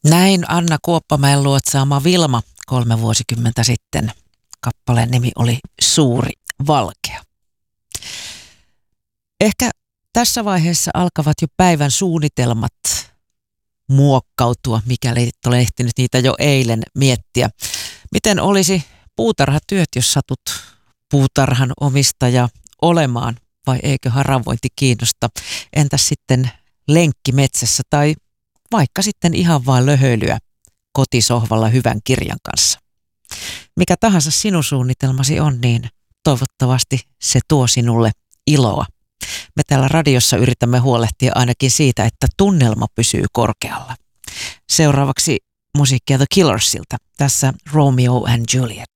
Näin Anna Kuoppamäen luotsaama Vilma 3 vuosikymmentä sitten. Kappaleen nimi oli Suuri Valkea. Ehkä tässä vaiheessa alkavat jo päivän suunnitelmat muokkautua, mikäli et ole ehtinyt niitä jo eilen miettiä. Miten olisi puutarhatyöt, jos satut puutarhan omistaja olemaan, vai eikö haravointi kiinnosta? Entäs sitten lenkki metsässä tai vaikka sitten ihan vaan löhöilyä kotisohvalla hyvän kirjan kanssa? Mikä tahansa sinun suunnitelmasi on, niin toivottavasti se tuo sinulle iloa. Me täällä radiossa yritämme huolehtia ainakin siitä, että tunnelma pysyy korkealla. Seuraavaksi musiikkia The Killersilta. Tässä Romeo and Juliet.